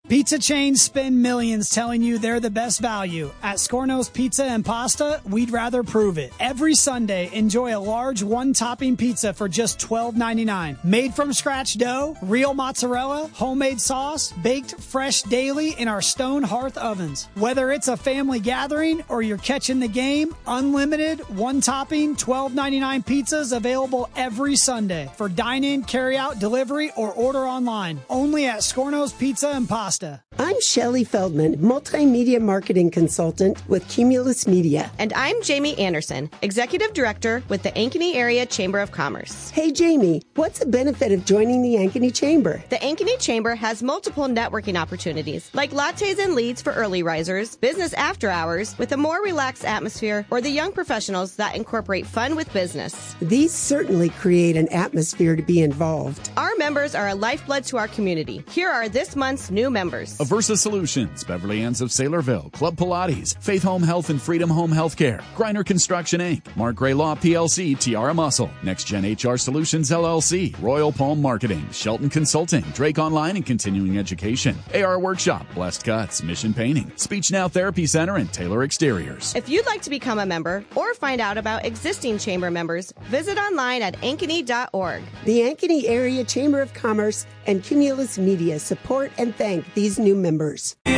Pizza chains spend millions telling you they're the best value. At Scorno's Pizza and Pasta, we'd rather prove it. Every Sunday, enjoy a large one-topping pizza for just $12.99. Made from scratch dough, real mozzarella, homemade sauce, baked fresh daily in our stone hearth ovens. Whether it's a family gathering or you're catching the game, unlimited, one-topping, $12.99 pizzas available every Sunday for dine-in, carry-out, delivery, or order online. Only at Scorno's Pizza and Pasta. I'm Shelley Feldman, multimedia marketing consultant with Cumulus Media. And I'm Jamie Anderson, executive director with the Ankeny Area Chamber of Commerce. Hey, Jamie, what's the benefit of joining the Ankeny Chamber? The Ankeny Chamber has multiple networking opportunities, like lattes and leads for early risers, business after hours with a more relaxed atmosphere, or the young professionals that incorporate fun with business. These certainly create an atmosphere to be involved. Our members are a lifeblood to our community. Here are this month's new members. Aversa Solutions, Beverly Ann's of Saylorville, Club Pilates, Faith Home Health and Freedom Home Healthcare, Griner Construction Inc., Mark Gray Law PLC, Tiara Muscle, Next Gen HR Solutions LLC, Royal Palm Marketing, Shelton Consulting, Drake Online and Continuing Education, AR Workshop, Blessed Cuts, Mission Painting, Speech Now Therapy Center, and Taylor Exteriors. If you'd like to become a member or find out about existing chamber members, visit online at ankeny.org. The Ankeny Area Chamber of Commerce and Cumulus Media support and thank these new members.